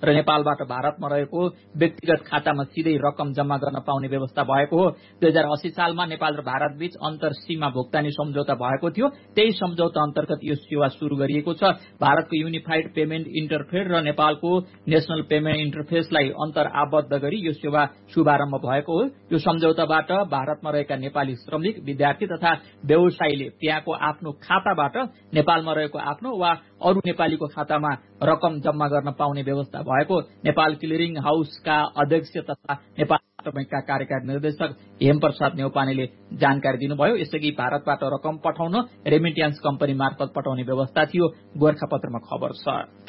र नेपालबाट भारतमा रहेको व्यक्तिगत खातामा सिधै रकम जम्मा गर्न पाउने व्यवस्था भएको हो। 2080 सालमा नेपाल र भारत बीच अन्तर सीमा भुक्तानी सम्झौता भएको थियो। त्यही सम्झौता अन्तर्गत यो सेवा सुरु गरिएको छ। भारतको युनिफाइड पेमेन्ट इन्टरफेस र नेपालको नेशनल पेमेन्ट इन्टरफेसलाई अन्तर आबद्ध गरी यो सेवा शुभारम्भ भएको हो। यो सम्झौताबाट भारतमा रहेका नेपाली श्रमिक, विद्यार्थी तथा व्यवसायीले त्यहाँको आफ्नो खाताबाट नेपालमा रहेको आफ्नो वा अरू नेपालीको खातामा रकम जम्मा गर्न पाउने व्यवस्था भएको। नेपाल क्लियरिङ हाउसका अध्यक्ष तथा नेपाल बैंकका कार्यकारी निर्देशक हेमप्रसाद नेउपानेले जानकारी दिनुभयो। यसअघि भारतबाट रकम पठाउन रेमिट्यान्स कम्पनी मार्फत पठाउने व्यवस्था थियो। गोरखापत्रमा खबर छ।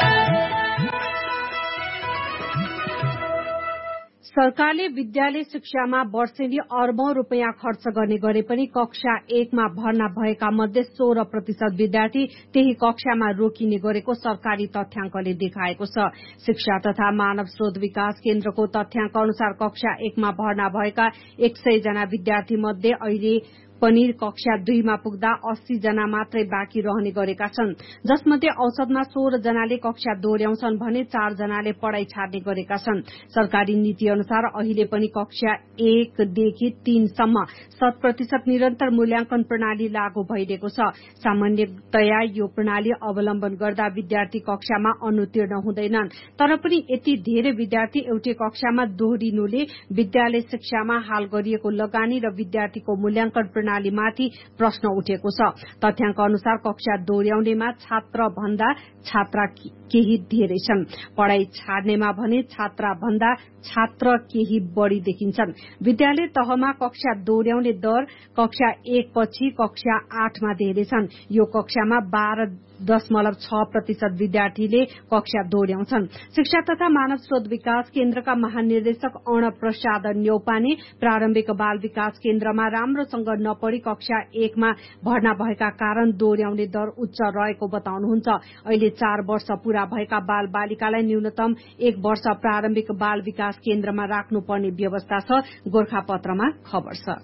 सरकारले विद्यालय शिक्षामा वर्षेनी अर्बौं रुपियाँ खर्च गर्ने गरे पनि कक्षा 1 मा भर्ना भएका मध्ये 16% विद्यार्थी त्यही कक्षामा रोकिने गरेको सरकारी तथ्याङ्कले देखाएको छ। शिक्षा तथा मानव स्रोत विकास केन्द्रको तथ्याङ्क अनुसार कक्षा 1 मा भर्ना भएका 100 जना विद्यार्थी मध्ये अहिले पनि कक्षा 2 मा पुग्दा 80 जना मात्रै बाँकी रहने गरेका छन्, जसमध्ये औसतमा 16 जनाले कक्षा दोहोर्याउँछन् भने 4 जनाले पढ़ाई छाड्ने गरेका छन्। सरकारी नीति अनुसार अहिले पनि कक्षा 1 देखि 3 सम्म 100% निरन्तर मूल्याङ्कन प्रणाली लागू भइरहेको छ। सामान्यतया यो प्रणाली अवलम्बन गर्दा विद्यार्थी कक्षामा अनुत्तीर्ण हुँदैनन्, तर पनि यति धेरै विद्यार्थी एउटै कक्षामा दोहोरिनुले विद्यालय शिक्षामा हाल गरिएको लगानी र विद्यार्थीको मूल्याङ्कन प्रणालीमाथि प्रश्न उठेको छ। तथ्याङ्क अनुसार कक्षा दोहोर्याउनेमा छात्र भन्दा छात्रा केही धेरै छन्, पढ़ाई छाड्नेमा भने छात्रा भन्दा छात्र केही बढ़ी देखिन्छन्। विद्यालय तहमा कक्षा दोहोर्याउने दर कक्षा 1 पछि कक्षा 8 मा धेरै छन्। यो कक्षामा 12.6% विद्यार्थीले कक्षा दोहोर्याउँछन्। शिक्षा तथा मानव स्रोत विकास केन्द्रका महानिर्देशक अर्णव प्रसाद न्यौपाने प्रारम्भिक बाल विकास केन्द्रमा राम्रोसँग नपढी कक्षा 1 मा भर्ना भएका कारण दोहोर्याउने दर उच्च रहेको बताउनुहुन्छ। अहिले 4 वर्ष पूरा भएका बाल बालिकालाई न्यूनतम 1 वर्ष प्रारम्भिक बाल विकास केन्द्रमा राख्नुपर्ने व्यवस्था छ। गोरखापत्रमा खबर छ।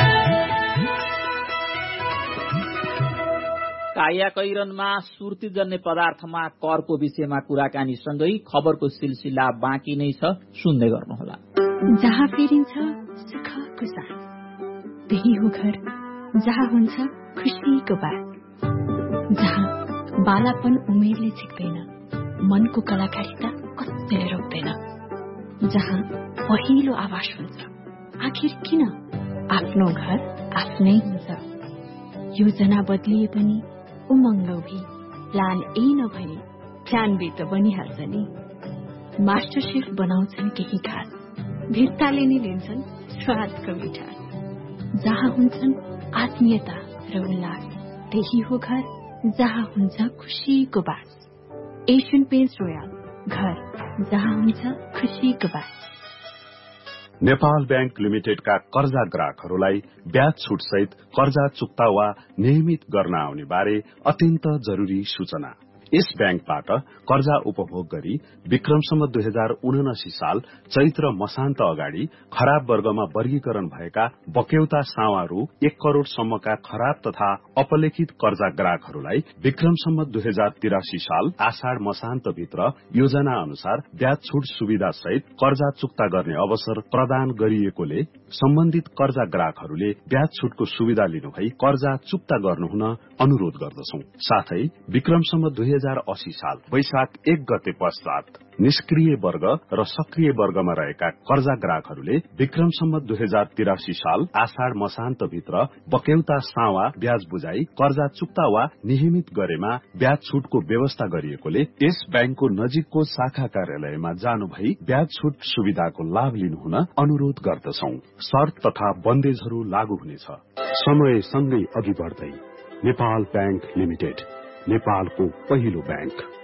कायाकैरनमा सुर्तीजन्य पदार्थमा करको विषयमा कुराकानीसँगै खबरको सिलसिला बाँकी नै छ, सुन्दै गर्नुहोला। जहाँ फेरिन्छ सुखको साथ, त्यही हो घर जहाँ हुन्छ खुसीको बात, जहाँ बालापन उमेरले छिक्दैन, मनको कलाकारिता कसैले रोक्दैन, जहाँ पहिलो आवाज हुन्छ आखिर किन आफ्नो घर आफ्नै हुन्छ। योजना बदलिए पनि उमङ्गौभी प्लान ए नभए प्लान बी त बनिहाल्छ नि। मास्टर शेफ बनाउँछन् केही खास, भित्ताले नै लिन्छन् स्वादको मिठास, जहाँ हुन्छन् आत्मीयता र उल्लास, त्यही हो घर जहाँ हुन्छ खुसीको बास। एशियन पेन्ट्स रोयल, घर जहाँ हुन्छ खुसीको बास। नेपाल बैंक लिमिटेडका कर्जा ग्राहकहरूलाई ब्याज छुट सहित कर्जा चुक्ता वा नियमित गर्न आउने बारे अत्यन्त जरूरी सूचना। यस बैंकबाट कर्जा उपभोग गरी विक्रमसम्म 2079 साल चैत्र मसान्त अगाडि खराब वर्गमा वर्गीकरण भएका बक्यौता सावा रु 1 करोड़ सम्मका खराब तथा अपलेखित कर्जा ग्राहकहरूलाई विक्रमसम्म 2083 साल आषाढ़ मसान्त भित्र योजना अनुसार ब्याज छुट सुविधा सहित कर्जा चुक्ता गर्ने अवसर प्रदान गरिएकोले सम्बन्धित कर्जा ग्राहकहरूले ब्याज छुटको सुविधा लिनुभई कर्जा चुक्ता गर्नुहुन अनुरोध गर्दछौं। साथै विक्रमसम्म 2080 साल वैशाख 1 गते पश्चात निष्क्रिय वर्ग र सक्रिय वर्गमा रहेका कर्जा ग्राहकहरूले विक्रमसम्म 2083 साल आषाढ़ मसान्त भित्र बक्यौता सावा ब्याज बुझाई कर्जा चुक्ता वा नियमित गरेमा ब्याज छुटको व्यवस्था गरिएकोले यस बैंकको नजिकको शाखा कार्यालयमा जानु भई ब्याज छुट सुविधाको लाभ लिनुहुन अनुरोध गर्दछौं। शर्त तथा बन्देजहरू लागू हुनेछ। समय सँगै अघि बढ्दै नेपाल बैंक लिमिटेड, नेपालको पहिलो बैंक।